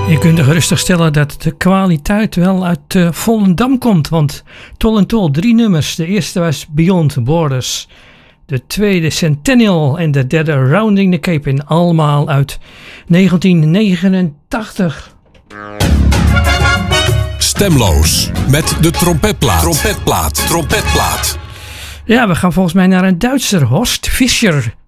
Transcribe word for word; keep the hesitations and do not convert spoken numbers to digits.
Je kunt er gerustig stellen dat de kwaliteit wel uit uh, Volendam komt, want Tol en Tol, drie nummers. De eerste was Beyond Borders, de tweede Centennial en de derde Rounding the Cape, en allemaal uit negentien negenentachtig. Stemloos, met de trompetplaat. Trompetplaat, trompetplaat. Ja, we gaan volgens mij naar een Duitser, Horst Fischer.